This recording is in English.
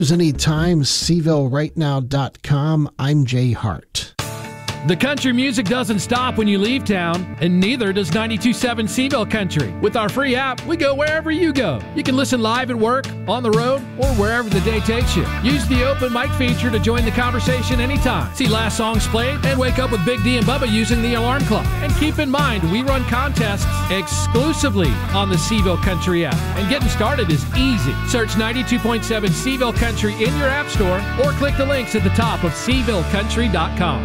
Anytime, SeavilleRightNow.com. I'm Jay Hart. The country music doesn't stop when you leave town, and neither does 92.7 Seville Country. With our free app, we go wherever you go. You can listen live at work, on the road, or wherever the day takes you. Use the open mic feature to join the conversation anytime. See last songs played, and wake up with Big D and Bubba using the alarm clock. And keep in mind, we run contests exclusively on the Seville Country app. And getting started is easy. Search 92.7 Seville Country in your app store, or click the links at the top of SevilleCountry.com.